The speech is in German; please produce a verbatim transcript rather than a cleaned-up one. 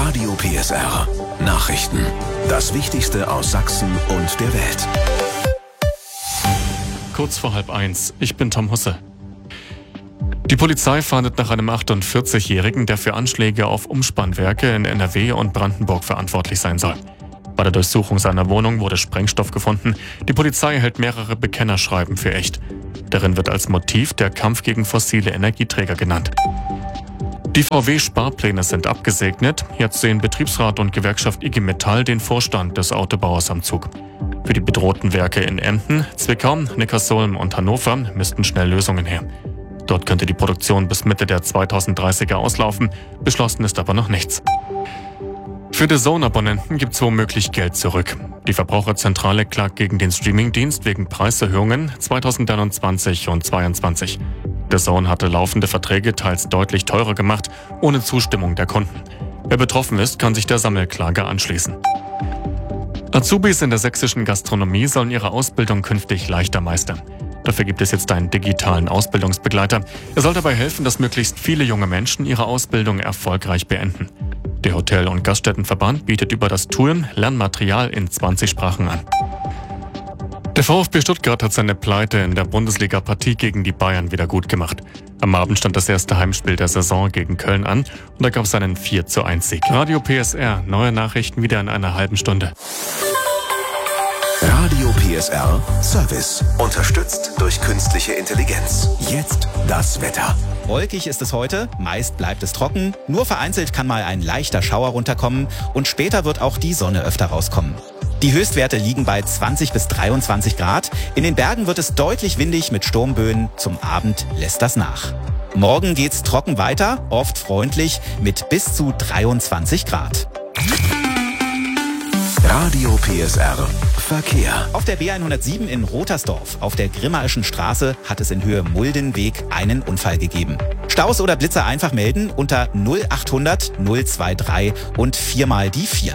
Radio P S R Nachrichten. Das Wichtigste aus Sachsen und der Welt. Kurz vor halb eins. Ich bin Tom Husse. Die Polizei fahndet nach einem achtundvierzigjährigen, der für Anschläge auf Umspannwerke in N R W und Brandenburg verantwortlich sein soll. Bei der Durchsuchung seiner Wohnung wurde Sprengstoff gefunden. Die Polizei hält mehrere Bekennerschreiben für echt. Darin wird als Motiv der Kampf gegen fossile Energieträger genannt. Die V W-Sparpläne sind abgesegnet. Jetzt sehen Betriebsrat und Gewerkschaft I G Metall den Vorstand des Autobauers am Zug. Für die bedrohten Werke in Emden, Zwickau, Neckarsulm und Hannover müssten schnell Lösungen her. Dort könnte die Produktion bis Mitte der zweitausenddreißiger auslaufen. Beschlossen ist aber noch nichts. Für D A Z N-Abonnenten gibt es womöglich Geld zurück. Die Verbraucherzentrale klagt gegen den Streamingdienst wegen Preiserhöhungen zweitausendeinundzwanzig und zweitausendzweiundzwanzig. D A Z N hatte laufende Verträge teils deutlich teurer gemacht, ohne Zustimmung der Kunden. Wer betroffen ist, kann sich der Sammelklage anschließen. Azubis in der sächsischen Gastronomie sollen ihre Ausbildung künftig leichter meistern. Dafür gibt es jetzt einen digitalen Ausbildungsbegleiter. Er soll dabei helfen, dass möglichst viele junge Menschen ihre Ausbildung erfolgreich beenden. Der Hotel- und Gaststättenverband bietet über das Tool Lernmaterial in zwanzig Sprachen an. Der VfB Stuttgart hat seine Pleite in der Bundesliga-Partie gegen die Bayern wieder gut gemacht. Am Abend stand das erste Heimspiel der Saison gegen Köln an und da gab es einen vier zu eins Sieg. Radio P S R, neue Nachrichten wieder in einer halben Stunde. Radio P S R Service. Unterstützt durch künstliche Intelligenz. Jetzt das Wetter. Wolkig ist es heute, meist bleibt es trocken, nur vereinzelt kann mal ein leichter Schauer runterkommen und später wird auch die Sonne öfter rauskommen. Die Höchstwerte liegen bei zwanzig bis dreiundzwanzig Grad. In den Bergen wird es deutlich windig mit Sturmböen. Zum Abend lässt das nach. Morgen geht's trocken weiter, oft freundlich mit bis zu dreiundzwanzig Grad. Radio P S R Verkehr. Auf der B hundertsieben in Rotersdorf auf der Grimmaischen Straße hat es in Höhe Muldenweg einen Unfall gegeben. Staus oder Blitzer einfach melden unter null achthundert null drei drei und viermal die vier.